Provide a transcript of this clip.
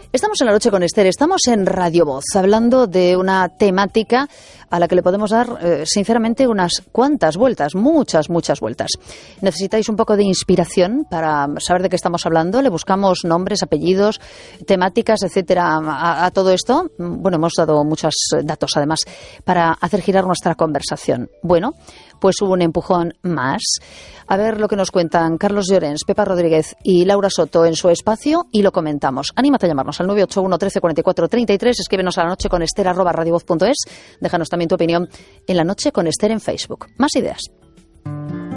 Estamos en La Noche con Esther, estamos en Radio Voz, hablando de una temática a la que le podemos dar, sinceramente, unas cuantas vueltas, muchas vueltas. ¿Necesitáis un poco de inspiración para saber de qué estamos hablando? ¿Le buscamos nombres, apellidos, temáticas, etcétera, a todo esto? Bueno, hemos dado muchos datos, además, para hacer girar nuestra conversación. Bueno, pues hubo un empujón más. A ver lo que nos cuentan Carlos Llorens, Pepa Rodríguez y Laura Soto en su espacio y lo comentamos. Anímate a llamarnos al 981 13 44 33, escríbenos a lanocheconester@radiovoz.es, déjanos también tu opinión en La Noche con Esther en Facebook. Más ideas.